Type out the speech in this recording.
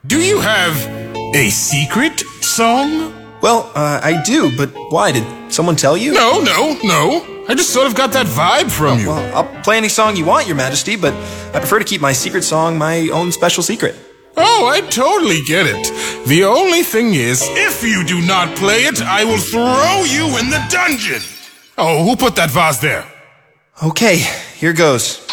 Do you have a secret song? Well, I do, but why? Did someone tell you? No. I just sort of got that vibe from you. Well, I'll play any song you want, Your Majesty, but I prefer to keep my secret song my own special secret. Oh, I totally get it. The only thing is, if you do not play it, I will throw you in the dungeon. Oh, who put that vase there? Okay, here goes.